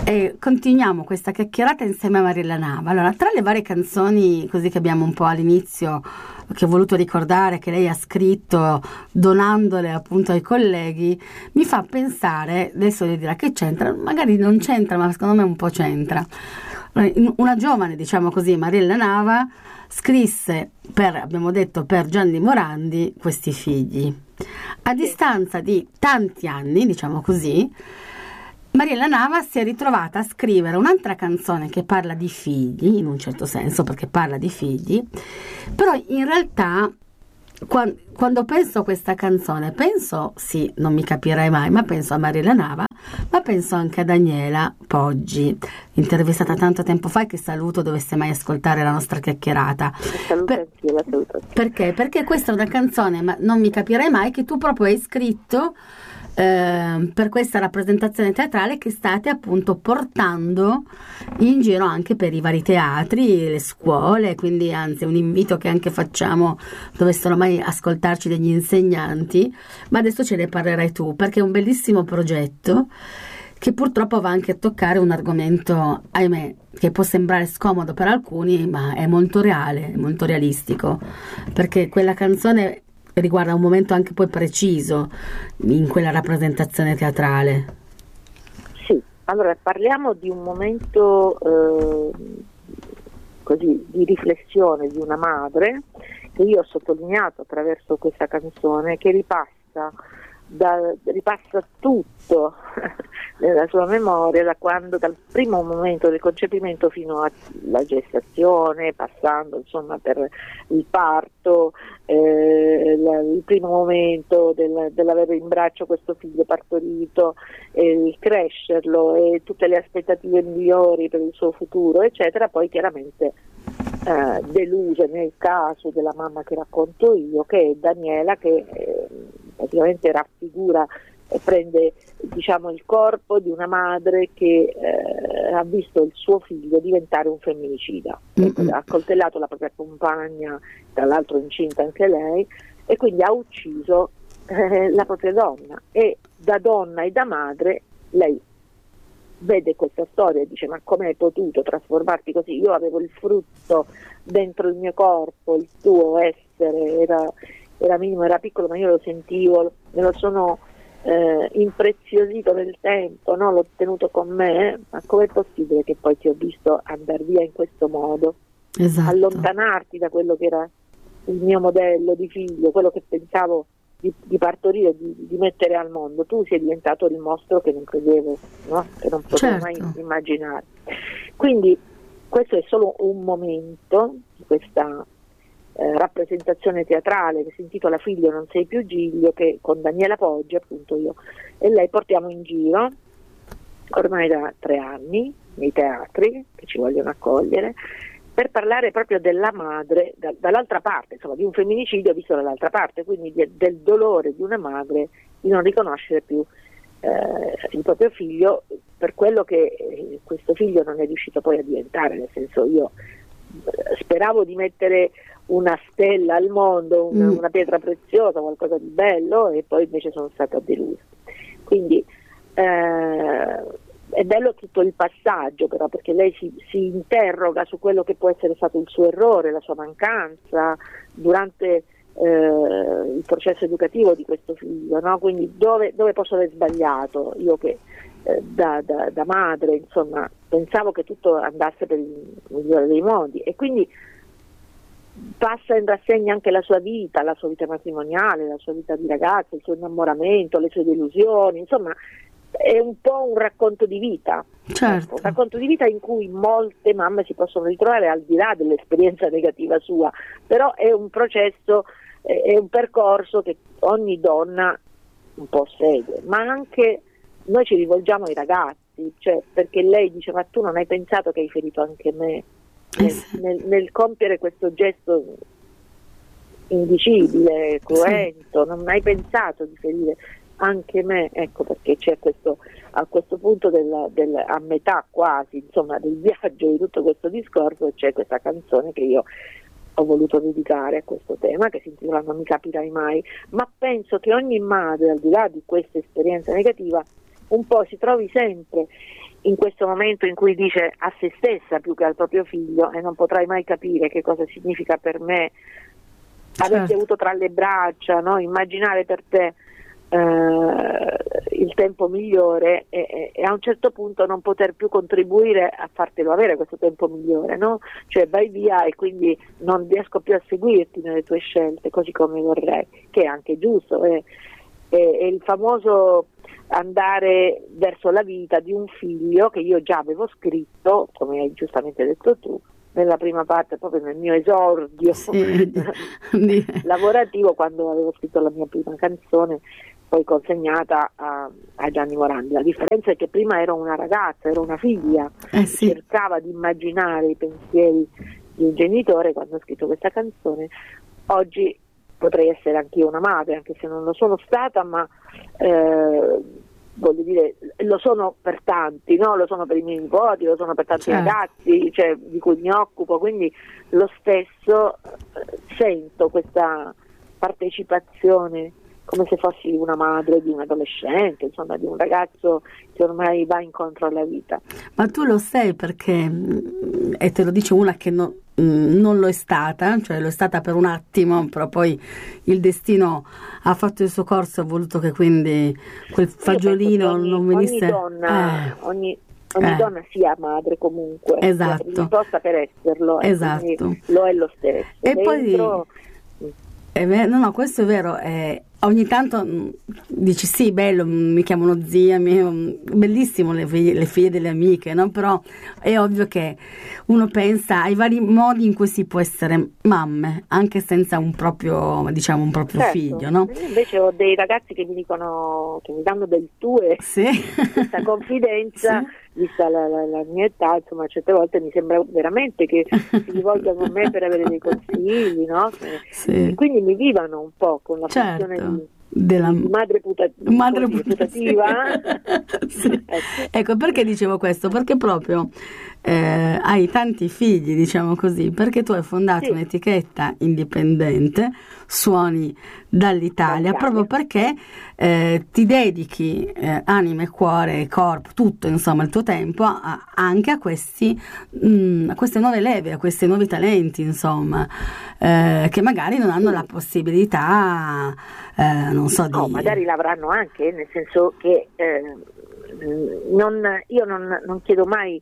E continuiamo questa chiacchierata insieme a Mariella Nava. Allora, tra le varie canzoni così che abbiamo un po' all'inizio, che ho voluto ricordare, che lei ha scritto donandole appunto ai colleghi, mi fa pensare, adesso le dirà che c'entra, magari non c'entra, ma secondo me un po' c'entra. Una giovane, diciamo così, Mariella Nava, scrisse abbiamo detto, per Gianni Morandi, questi figli. A distanza di tanti anni, diciamo così, Mariella Nava si è ritrovata a scrivere un'altra canzone che parla di figli, in un certo senso, perché parla di figli, però in realtà quando penso a questa canzone, penso, sì, non mi capirai mai, ma penso a Mariella Nava, ma penso anche a Daniela Poggi, intervistata tanto tempo fa, che saluto dovesse mai ascoltare la nostra chiacchierata. La saluto. Perché? Perché questa è una canzone, ma non mi capirai mai, che tu proprio hai scritto per questa rappresentazione teatrale che state appunto portando in giro anche per i vari teatri, le scuole, quindi anzi un invito che anche facciamo, dovessero mai ascoltarci degli insegnanti, ma adesso ce ne parlerai tu, perché è un bellissimo progetto che purtroppo va anche a toccare un argomento, ahimè, che può sembrare scomodo per alcuni, ma è molto reale, molto realistico, perché quella canzone riguarda un momento anche poi preciso in quella rappresentazione teatrale. Sì, allora parliamo di un momento così di riflessione di una madre, che io ho sottolineato attraverso questa canzone, che ripassa tutto nella sua memoria, dal primo momento del concepimento fino alla gestazione, passando insomma per il parto, il primo momento dell'avere in braccio questo figlio partorito, il crescerlo e tutte le aspettative migliori per il suo futuro, eccetera. Poi chiaramente deluse nel caso della mamma che racconto io, che è Daniela, che praticamente raffigura e prende, diciamo, il corpo di una madre che ha visto il suo figlio diventare un femminicida. Ha coltellato la propria compagna, tra l'altro incinta anche lei, e quindi ha ucciso la propria donna, e da donna e da madre lei vede questa storia e dice: ma come hai potuto trasformarti così? Io avevo il frutto dentro il mio corpo, il tuo essere era minimo, era piccolo, ma io lo sentivo, me lo sono impreziosito nel tempo, no? L'ho tenuto con me, ma com'è possibile che poi ti ho visto andare via in questo modo? Esatto. Allontanarti da quello che era il mio modello di figlio, quello che pensavo di partorire, di mettere al mondo. Tu sei diventato il mostro che non credevo, no? Che non potevo mai immaginare. Quindi questo è solo un momento di questa rappresentazione teatrale che si intitola Figlio non sei più Giglio, che con Daniela Poggi, appunto, io e lei portiamo in giro ormai da 3 anni nei teatri che ci vogliono accogliere, per parlare proprio della madre dall'altra parte, insomma, di un femminicidio visto dall'altra parte, quindi del dolore di una madre di non riconoscere più il proprio figlio per quello che questo figlio non è riuscito poi a diventare. Nel senso, io speravo di mettere una stella al mondo, una pietra preziosa, qualcosa di bello, e poi invece sono stata delusa. Quindi è bello tutto il passaggio, però, perché lei si interroga su quello che può essere stato il suo errore, la sua mancanza durante il processo educativo di questo figlio, no? Quindi dove posso aver sbagliato io, che da madre, insomma, pensavo che tutto andasse per il migliore dei modi, e quindi passa in rassegna anche la sua vita matrimoniale, la sua vita di ragazza, il suo innamoramento, le sue delusioni, insomma è un po' un racconto di vita, certo. Un racconto di vita in cui molte mamme si possono ritrovare, al di là dell'esperienza negativa sua, però è un processo, è un percorso che ogni donna un po' segue, ma anche noi ci rivolgiamo ai ragazzi, cioè, perché lei dice: ma tu non hai pensato che hai ferito anche me nel compiere questo gesto indicibile, cruento, non hai pensato di ferire anche me? Ecco perché c'è a questo punto a metà quasi, insomma, del viaggio di tutto questo discorso, c'è questa canzone che io ho voluto dedicare a questo tema, che si intitola Non mi capirai mai, ma penso che ogni madre, al di là di questa esperienza negativa, un po' si trovi sempre in questo momento in cui dice a se stessa più che al proprio figlio, e non potrai mai capire che cosa significa per me averti avuto tra le braccia, no? Immaginare per te il tempo migliore e a un certo punto non poter più contribuire a fartelo avere questo tempo migliore, no? Cioè vai via e quindi non riesco più a seguirti nelle tue scelte così come vorrei, che è anche giusto, è il famoso andare verso la vita di un figlio che io già avevo scritto, come hai giustamente detto tu, nella prima parte, proprio nel mio esordio lavorativo, quando avevo scritto la mia prima canzone, poi consegnata a Gianni Morandi. La differenza è che prima ero una ragazza, ero una figlia, cercava di immaginare i pensieri di un genitore quando ho scritto questa canzone. Oggi potrei essere anch'io una madre, anche se non lo sono stata, ma voglio dire, lo sono per tanti, no? Lo sono per i miei nipoti, lo sono per tanti ragazzi, cioè, di cui mi occupo, quindi lo stesso sento questa partecipazione come se fossi una madre di un adolescente, insomma di un ragazzo che ormai va incontro alla vita. Ma tu lo sei perché, e te lo dice una che non lo è stata, cioè lo è stata per un attimo, però poi il destino ha fatto il suo corso, ha voluto che quindi quel fagiolino non venisse... Ogni donna sia madre comunque, esatto, risposta per esserlo, esatto, lo è lo stesso. E dentro... poi no, questo è vero, ogni tanto dici sì, bello, mi chiamano zia, bellissimo le figlie delle amiche, no? Però è ovvio che uno pensa ai vari modi in cui si può essere mamme, anche senza un proprio, diciamo, un proprio figlio, no? Io invece ho dei ragazzi che mi dicono, che mi danno del tu e questa confidenza, vista la mia età, insomma, certe volte mi sembra veramente che si rivolgano a me per avere dei consigli, no? E quindi mi vivano un po' con la funzione della madre putativa. Ecco, perché dicevo questo? Perché proprio hai tanti figli, diciamo così, perché tu hai fondato un'etichetta indipendente, Suoni dall'Italia, proprio perché ti dedichi anima, cuore e corpo, tutto, insomma, il tuo tempo anche a queste nuove leve, a questi nuovi talenti, insomma, che magari non hanno la possibilità, non so, no, magari l'avranno anche, nel senso che io non chiedo mai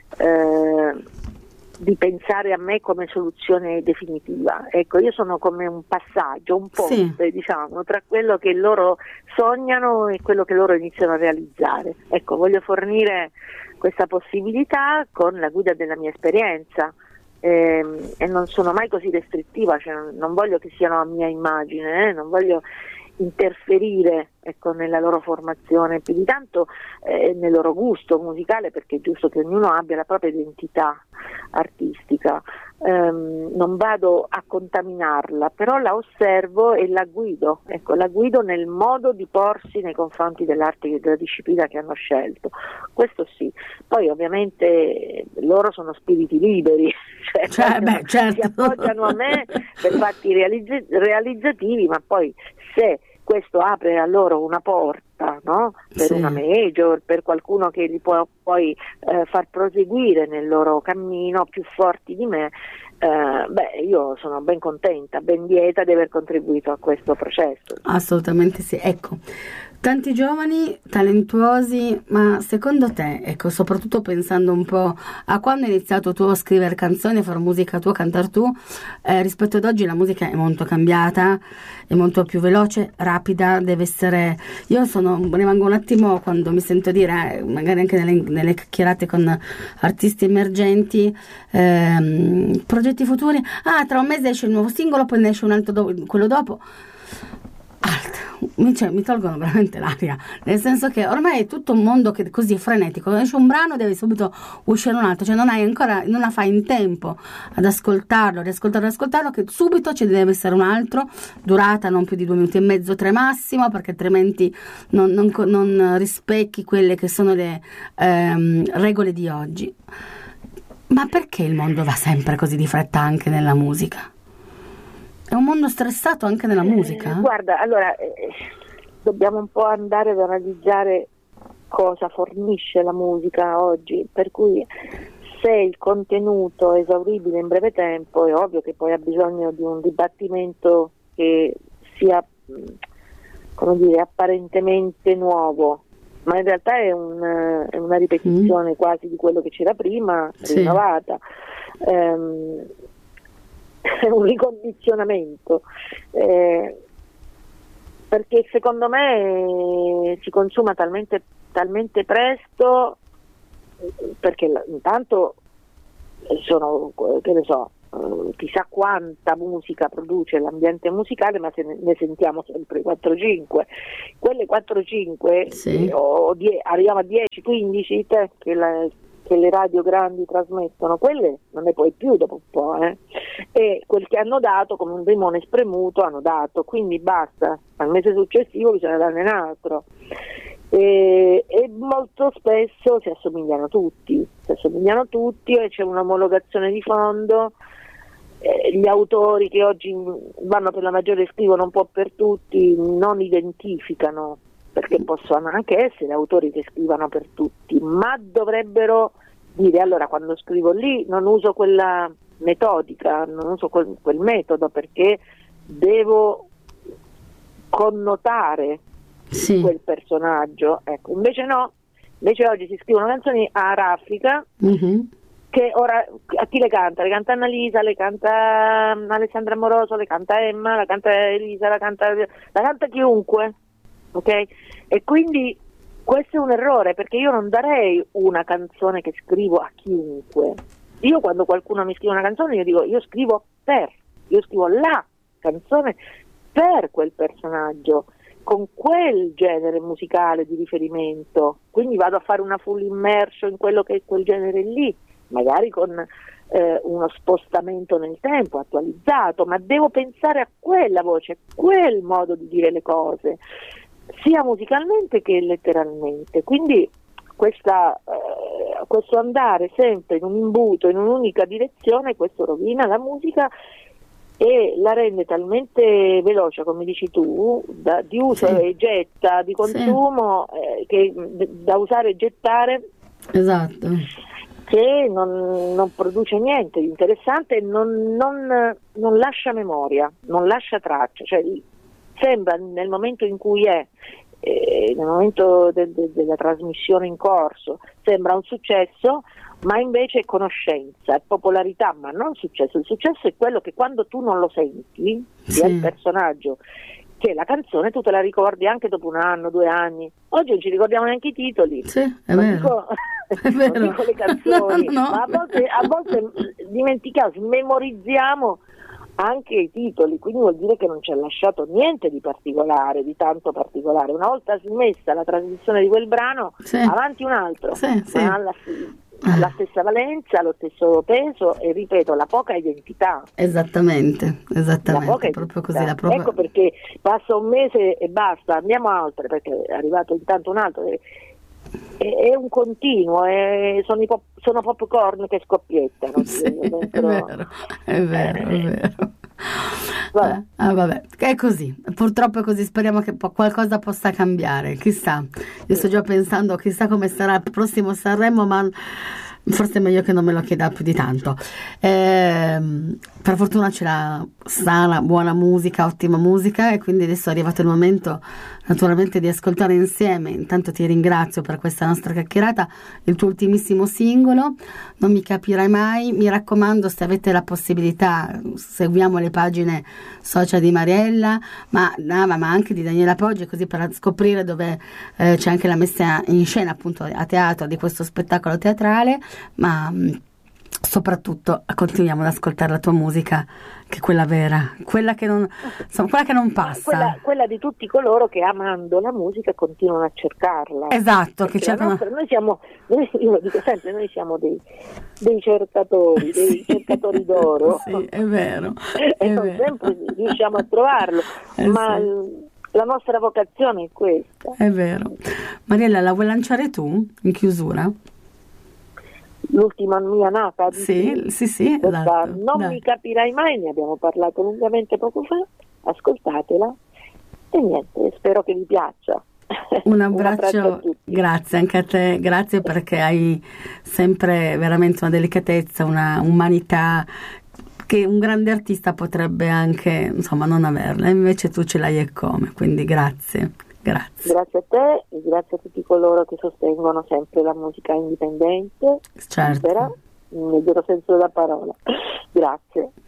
di pensare a me come soluzione definitiva. Ecco, io sono come un passaggio, un ponte, diciamo, tra quello che loro sognano e quello che loro iniziano a realizzare. Ecco, voglio fornire questa possibilità con la guida della mia esperienza. E non sono mai così restrittiva, cioè non voglio che siano a mia immagine, non voglio interferire, ecco, nella loro formazione, più di tanto nel loro gusto musicale, perché è giusto che ognuno abbia la propria identità artistica. Non vado a contaminarla, però la osservo e la guido, ecco, la guido nel modo di porsi nei confronti dell'arte e della disciplina che hanno scelto, questo sì. Poi ovviamente loro sono spiriti liberi, si appoggiano a me per fatti realizzativi, ma poi se questo apre a loro una porta, no? Per una major, per qualcuno che li può poi far proseguire nel loro cammino più forti di me, io sono ben contenta, ben lieta di aver contribuito a questo processo. Assolutamente sì. Ecco, tanti giovani talentuosi, ma secondo te, ecco, soprattutto pensando un po' a quando hai iniziato tu a scrivere canzoni, a fare musica tu, a cantare tu, rispetto ad oggi la musica è molto cambiata, è molto più veloce, rapida, deve essere... Io rimango un attimo quando mi sento dire, magari anche nelle chiacchierate con artisti emergenti, progetti futuri, tra un mese esce il nuovo singolo, poi ne esce un altro quello dopo. Mi tolgono veramente l'aria, nel senso che ormai è tutto un mondo che è così frenetico, esce un brano deve subito uscire un altro, cioè non la fai in tempo ad ascoltarlo, riascoltarlo, che subito ci deve essere un altro, durata non più di 2 minuti e mezzo, 3 massimo, perché altrimenti non rispecchi quelle che sono le regole di oggi. Ma perché il mondo va sempre così di fretta anche nella musica? È un mondo stressato anche nella musica? Guarda, allora dobbiamo un po' andare ad analizzare cosa fornisce la musica oggi, per cui se il contenuto è esauribile in breve tempo è ovvio che poi ha bisogno di un dibattimento che sia, come dire, apparentemente nuovo, ma in realtà è una ripetizione quasi di quello che c'era prima, rinnovata. È un ricondizionamento, perché secondo me si consuma talmente presto, perché intanto sono, che ne so, chissà quanta musica produce l'ambiente musicale, ma se ne sentiamo sempre 4-5, quelle 4-5 arriviamo a 10-15 che le radio grandi trasmettono, quelle non ne puoi più dopo un po', e quel che hanno dato come un limone spremuto hanno dato, quindi basta, al mese successivo bisogna darne un altro. E molto spesso si assomigliano tutti e c'è un'omologazione di fondo. Gli autori che oggi vanno per la maggiore, scrivono un po' per tutti, non identificano, perché possono anche essere autori che scrivano per tutti, ma dovrebbero dire: allora, quando scrivo lì non uso quella metodica, non uso quel metodo, perché devo connotare quel personaggio. Ecco, invece no, invece oggi si scrivono canzoni a raffica, che ora a chi le canta? Le canta Annalisa, le canta Alessandra Amoroso, le canta Emma, la canta Elisa, la canta chiunque, ok? E quindi questo è un errore, perché io non darei una canzone che scrivo a chiunque. Io, quando qualcuno mi scrive una canzone, io dico: io scrivo la canzone per quel personaggio, con quel genere musicale di riferimento, quindi vado a fare una full immersion in quello che è quel genere lì, magari con uno spostamento nel tempo attualizzato, ma devo pensare a quella voce, a quel modo di dire le cose, sia musicalmente che letteralmente. Quindi questo andare sempre in un imbuto, in un'unica direzione, questo rovina la musica e la rende talmente veloce, come dici tu, di uso e getta, di consumo, che da usare e gettare, esatto, che non produce niente di interessante, non lascia memoria, non lascia traccia, cioè sembra nel momento in cui nel momento della trasmissione in corso sembra un successo, ma invece è conoscenza, è popolarità, ma non successo. Il successo è quello che quando tu non lo senti, sia il personaggio che la canzone, tu te la ricordi anche dopo 1 anno, 2 anni. Oggi non ci ricordiamo neanche i titoli. Sì, è vero. Non dico le canzoni, no. ma a volte dimentichiamo, memorizziamo anche i titoli, quindi vuol dire che non ci ha lasciato niente di particolare, di tanto particolare. Una volta smessa la trasmissione di quel brano, avanti un altro, ma ha la stessa valenza, lo stesso peso e, ripeto, la poca identità. Esattamente, proprio così. Ecco perché passa un mese e basta, andiamo a altre, perché è arrivato intanto un altro. È un continuo, sono popcorn che scoppiettano. È vero. Vabbè, è così, purtroppo è così, speriamo che qualcosa possa cambiare, chissà. Io sto già pensando, chissà come sarà il prossimo Sanremo, ma forse è meglio che non me lo chieda più di tanto. Per fortuna c'è la sana, buona musica, ottima musica, e quindi adesso è arrivato il momento naturalmente di ascoltare insieme. Intanto ti ringrazio per questa nostra chiacchierata, il tuo ultimissimo singolo, Non mi capirai mai. Mi raccomando, se avete la possibilità, seguiamo le pagine social di Mariella, ma anche di Daniela Poggi, così per scoprire dove c'è anche la messa in scena, appunto, a teatro di questo spettacolo teatrale, ma soprattutto continuiamo ad ascoltare la tua musica, che è quella vera, quella che non passa, quella di tutti coloro che, amando la musica, continuano a cercarla. Esatto, che cercano. Io lo dico sempre, noi siamo dei cercatori, dei cercatori d'oro. Sì, è vero. E non sempre riusciamo a trovarlo, ma la nostra vocazione è questa. È vero. Mariella, la vuoi lanciare tu in chiusura? L'ultima mia nata, sì, esatto. Non mi capirai mai, ne abbiamo parlato lungamente poco fa, ascoltatela e niente, spero che vi piaccia. Un abbraccio, a tutti. grazie anche a te, grazie perché hai sempre veramente una delicatezza, una umanità che un grande artista potrebbe anche, insomma, non averla, invece tu ce l'hai e come, quindi grazie, grazie. Grazie a te e grazie a tutti coloro che sostengono sempre la musica indipendente, Certo. libera, nel vero senso della parola. Grazie.